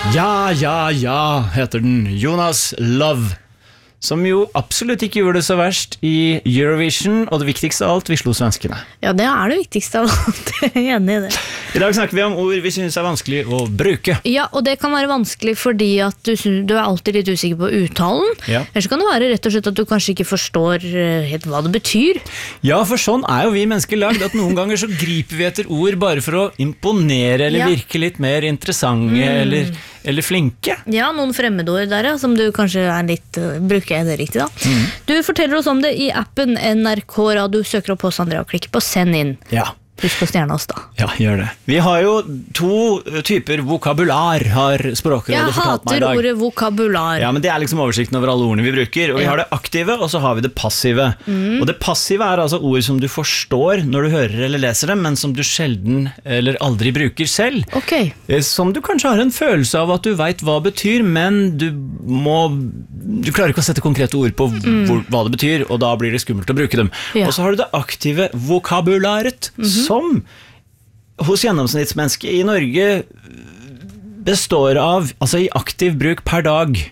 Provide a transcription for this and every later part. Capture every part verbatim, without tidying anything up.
Ja, ja, ja, heter den. Jonas Love. Som jo absolutt ikke gjorde det så verst i Eurovision, og det viktigste av alt, vi slo svenskene. Ja, det er det viktigste av alt, jeg er enig i det. I dag snakker vi om ord vi synes er vanskelig å bruke. Ja, og det kan være vanskelig fordi at du, du er alltid litt usikker på uttalen. Ja. Eller så kan det være rett og slett at du kanskje ikke forstår helt hva det betyr. Ja, for sånn er jo vi mennesker lagd, at noen ganger så griper vi etter ord bare for å imponere, eller Ja. virke litt mer interessante, Mm. eller, eller flinke. Ja, noen fremmedord der, ja, som du kanskje er litt, uh, bruker jeg det riktig da. Mm. Du forteller oss om det i appen N R K Radio, søker opp hos Andrea og klikker på send inn. Ja. Husk å stjerne oss da. Ja, gjør det. Vi har jo to typer vokabular, har Språkrådet Jeg fortalt meg i hater dag. ordet vokabular. Ja, men det er liksom oversikten over alle ordene vi bruker. Og vi Ja. har det aktive, og så har vi det passive. Og det passive er altså ord som du forstår når du hører eller leser dem, men som du sjelden eller aldri bruker selv. Ok, Eh, Som du kanskje har en følelse av at du vet hva betyr, men du må Du klarer ikke å sette konkrete ord på hvor, hva det betyr, og da blir det skummelt å bruke dem. Ja. Og så har du det aktive vokabularet, som hos gjennomsnittsmennesket i Norge består av, altså i aktiv bruk per dag.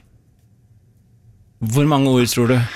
Hvor mange ord tror du?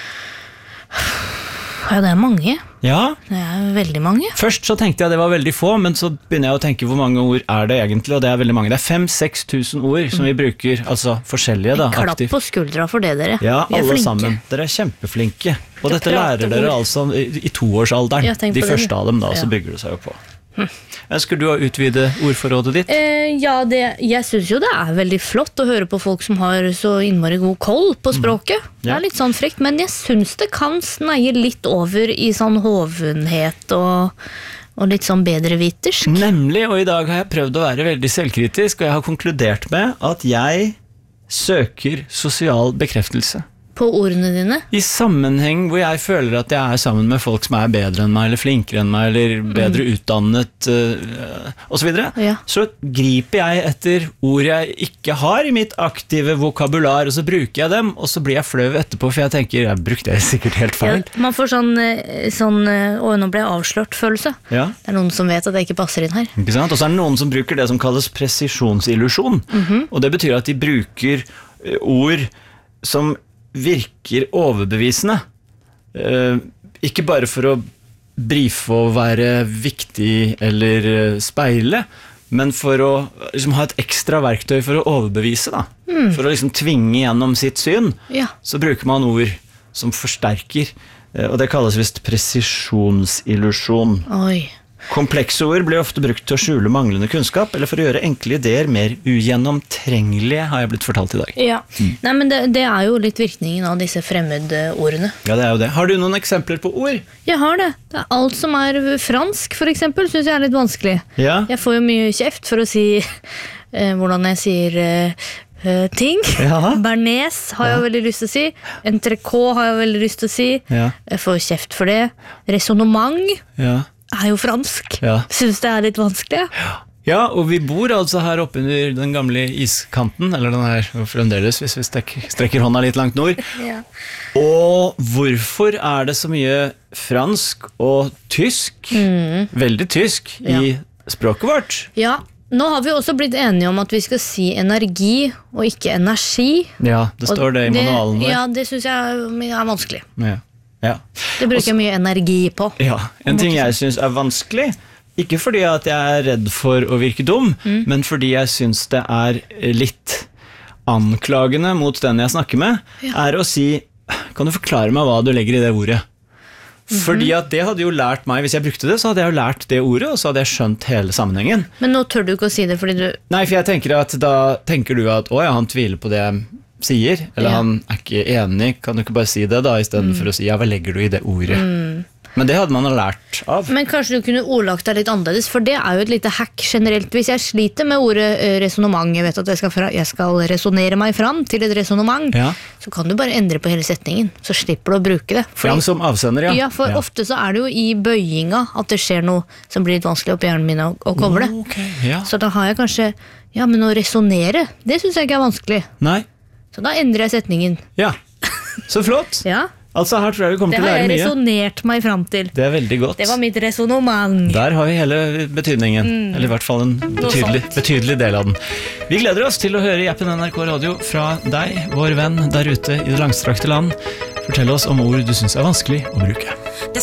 ja, det er mange. Ja, Det er veldig mange. først så tenkte jeg det var veldig få, men så begynner jeg å tenke hvor mange ord er det egentlig, og det er veldig mange. Det er fem-seks tusen ord som vi bruker, altså forskjellige da, Klapp aktivt. på skuldra for det, dere. Ja, Vi er alle flinke. sammen. Dere er kjempeflinke. Og dette prate lærer dere ord. altså i, i toårsalderen. Ja, tenk De på det. første av dem da, og så Ja. bygger det seg jo på. Ønsker du å utvide ordforrådet ditt? Eh, ja, det, jeg synes jo det er veldig flott å høre på folk som har så innmari god koll på språket. Det Ja. er litt sånn frekt, men jeg synes det kan sneie litt over i sånn hovenhet og, og litt sånn bedrevitersk. Nemlig, og i dag har jeg prøvd å være veldig selvkritisk, og jeg har konkludert med at jeg søker sosial bekreftelse. På ordene dine. I sammenheng hvor jeg føler at jeg er sammen med folk som er bedre enn meg, eller flinkere enn meg, eller bedre utdannet, uh, og så videre, Ja. så griper jeg etter ord jeg ikke har i mitt aktive vokabular, og så bruker jeg dem, og så blir jeg fløv etterpå, for jeg tenker, jeg brukte det sikkert helt Ja, feil. man får sånn, eh, sånn eh, å, nå ble jeg avslørt følelse. Ja, Det er noen som vet at jeg ikke passer inn her. ikke sant? Og så er det noen som bruker det som kalles presisjonsillusjon, og det betyr at de bruker eh, ord som virker overbevisende. Eh, ikke bare for å brife og være viktig eller eh, speile, men for å liksom, ha et ekstra verktøy for å overbevise, da. For å liksom tvinge gjennom sitt syn, Ja. så bruker man ord som forsterker, eh, og det kalles visst presisjonsillusjon. Oi. Komplekse ord blir ofte brukt til å skjule manglende kunnskap, eller for å gjøre enkle ideer mer ugjennomtrengelige, har jeg blitt fortalt i dag. Ja. Nei, men det, det er jo litt virkningen av disse fremmedordene. Ja, det er jo det. Har du noen eksempler på ord? Jeg har det. Det er alt som er fransk, for eksempel, synes jeg er litt vanskelig. Ja. Jeg får jo mye kjeft for å si eh, hvordan jeg sier eh, eh, ting. Ja. Bernays har jeg veldig lyst til å si. Entrecôte har jeg veldig lyst til å si. Ja. Jeg får kjeft for det. Resonemang Ja. er jo fransk. Ja. Synes det er litt vanskelig. Ja, og vi bor altså her oppe under den gamle iskanten, eller den her fremdeles, hvis vi strekker, strekker hånda litt langt nord. Ja. Og hvorfor er det så mye fransk og tysk, veldig tysk, i språket vårt? Ja, nå har vi også blitt enige om at vi skal si energi og ikke energi. Ja, det står Og det i manualen vår. Ja, det synes jeg er vanskelig. Ja. Ja. Det bruker jeg mye energi på. Ja, en ting jeg synes er vanskelig, ikke fordi at jeg er redd for å virke dum, men fordi jeg synes det er litt anklagende mot den jeg snakker med, er å si, kan du forklare meg hva du legger i det ordet? Fordi at det hadde jo lært meg, hvis jeg brukte det, så hadde jeg jo lært det ordet, og så hadde jeg skjønt hele sammenhengen. Men nå tør du ikke å si det fordi du... Nei, for jeg tenker at da tenker du at, åja, han tviler på det jeg sier, eller Ja. han er ikke enig, kan du ikke bare si det da, i stedet for å si, ja, hva legger du i det ordet? Men det hadde man jo lært av. Men kanskje du kunne ordlagt deg litt annerledes, for det er jo et lite hack generelt. Hvis jeg sliter med ordet eh, resonemang, jeg vet at jeg skal, fra, jeg skal resonere meg fram til et resonemang, Ja. så kan du bare endre på hele setningen, så slipper du å bruke det. Ja, men som avsender, ja. Ja, for ofte så er det jo i bøyinga at det skjer noe som blir litt vanskelig oppi hjernen min å, å koble. Ok, ja. Så da har jeg kanskje, ja, men å resonere, det synes jeg ikke er vanskelig. Nei, Så da endrer jeg setningen. ja. Så flott. Ja, Altså, her tror jeg vi kommer Det til å har lære jeg mye. resonert meg fram til. Det er veldig godt. Det var mitt resonemang. Der har vi hele betydningen, eller i hvert fall en betydelig, sånt. betydelig del av den. Vi gleder oss til å høre i appen N R K Radio fra deg, vår venn der ute i det langstrakte land. Fortell oss om ord du synes er vanskelig å bruke.